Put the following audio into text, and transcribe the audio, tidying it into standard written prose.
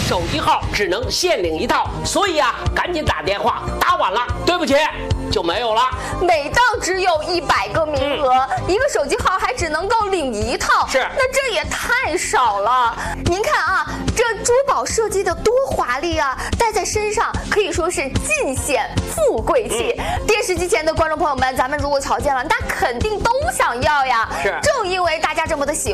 手机号只能限领1套，所以啊，赶紧打电话，打晚了，对不起，就没有了。 每到只有100个名额，一个手机号还只能够领1套， 是， 那这也太少了。您看啊，这珠宝设计的多华丽啊，戴在身上可以说是尽显富贵气。电视机前的观众朋友们，咱们如果瞧见了，那肯定都想要呀。 是， 正因为大家这么的喜欢。